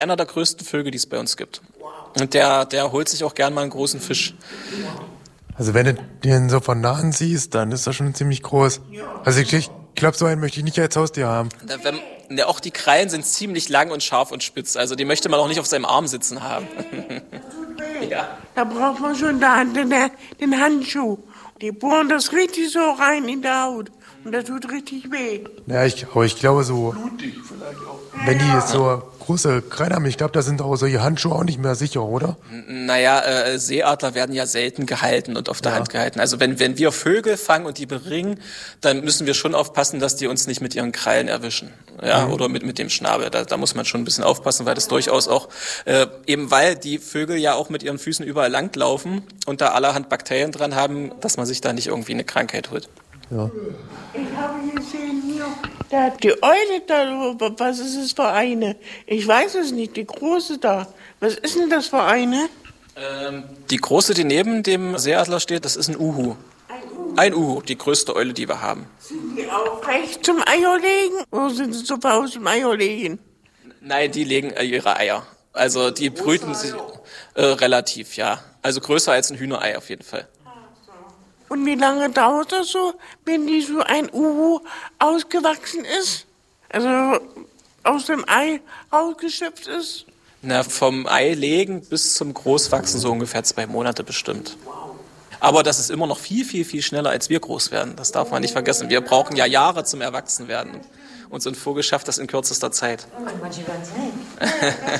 einer der größten Vögel, die es bei uns gibt. Und der holt sich auch gern mal einen großen Fisch. Also wenn du den so von nahen siehst, dann ist das schon ziemlich groß. Also ich glaube, so einen möchte ich nicht als Haustier haben. Auch die Krallen sind ziemlich lang und scharf und spitz. Also die möchte man auch nicht auf seinem Arm sitzen haben. Ja. Da braucht man schon den Handschuh. Die bohren das richtig so rein in der Haut. Und das tut richtig weh. Ja, aber ich glaube so, Blutig vielleicht auch. wenn die jetzt so große Krallen haben, ich glaube, da sind auch solche Handschuhe auch nicht mehr sicher, oder? Naja, Seeadler werden ja selten gehalten und auf der Hand gehalten. Also wenn wir Vögel fangen und die beringen, dann müssen wir schon aufpassen, dass die uns nicht mit ihren Krallen erwischen. Ja, oder mit dem Schnabel. Da muss man schon ein bisschen aufpassen, weil das durchaus auch, eben weil die Vögel ja auch mit ihren Füßen überall langlaufen und da allerhand Bakterien dran haben, dass man sich da nicht irgendwie eine Krankheit holt. Ja. Ich habe gesehen hier, da hat die Eule da, was ist es für eine? Ich weiß es nicht, die große da. Was ist denn das für eine? Die große, die neben dem Seeadler steht, das ist ein Uhu. Ein Uhu, die größte Eule, die wir haben. Sind die auch recht zum Eierlegen oder sind sie zu Hause zum Eierlegen? Nein, die legen ihre Eier. Also die brüten sich relativ, ja. Also größer als ein Hühnerei auf jeden Fall. Und wie lange dauert das so, wenn die so ein Uhu ausgewachsen ist? Also aus dem Ei rausgeschöpft ist? Na, vom Ei legen bis zum Großwachsen so ungefähr 2 Monate bestimmt. Aber das ist immer noch viel, viel, viel schneller, als wir groß werden. Das darf man nicht vergessen. Wir brauchen ja Jahre zum Erwachsenwerden. Und so ein Vogel schafft das in kürzester Zeit. Manche werden es nicht.